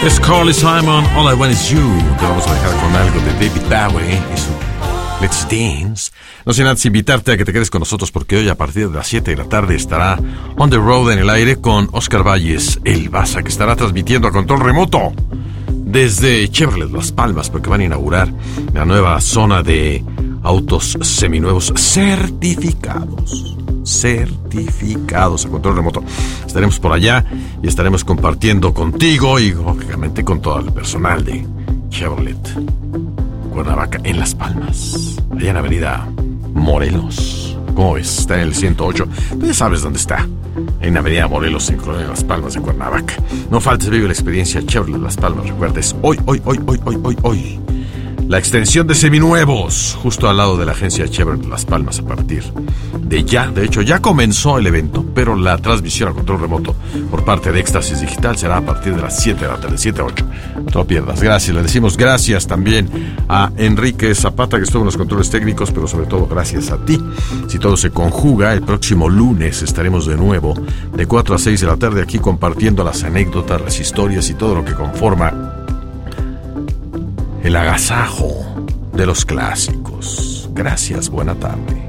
Es Carly Simon, All I Want Is You. Te vamos a dejar con algo de David Bowie y su Let's Dance. No sin antes invitarte a que te quedes con nosotros, porque hoy a partir de las 7 de la tarde estará On The Road en el aire con Oscar Valles, el Baza, que estará transmitiendo a control remoto desde Chevrolet Las Palmas, porque van a inaugurar la nueva zona de autos seminuevos certificados a control remoto. Estaremos por allá y estaremos compartiendo contigo y lógicamente con todo el personal de Chevrolet Cuernavaca en Las Palmas, allá en Avenida Morelos. ¿Cómo ves? Está en el 108. Tú ya sabes dónde está. En Avenida Morelos, en Colonia Las Palmas de Cuernavaca. No faltes, vive la experiencia Chevrolet Las Palmas. Recuerda, es hoy. La extensión de seminuevos, justo al lado de la agencia Chevrolet Las Palmas, a partir de ya. De hecho, ya comenzó el evento, pero la transmisión a control remoto por parte de Éxtasis Digital será a partir de las 7 de la tarde, 7 a 8. No te lo pierdas. Gracias. Le decimos gracias también a Enrique Zapata, que estuvo en los controles técnicos, pero sobre todo gracias a ti. Si todo se conjuga, el próximo lunes estaremos de nuevo de 4 a 6 de la tarde aquí compartiendo las anécdotas, las historias y todo lo que conforma el agasajo de los clásicos. Gracias, buena tarde.